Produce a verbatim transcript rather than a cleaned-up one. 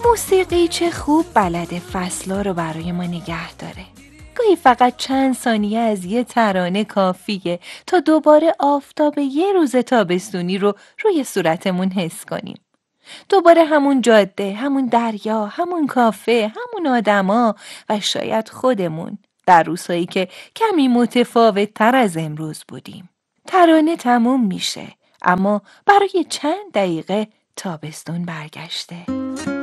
موسیقی چه خوب بلده فصلا رو برای ما نگه داره. گاهی فقط چند ثانیه از یه ترانه کافیه تا دوباره آفتاب یه روز تابستونی رو روی صورتمون حس کنیم. دوباره همون جاده، همون دریا، همون کافه، همون آدما و شاید خودمون در روزهایی که کمی متفاوت تر از امروز بودیم. ترانه تموم میشه، اما برای چند دقیقه تابستون برگشته.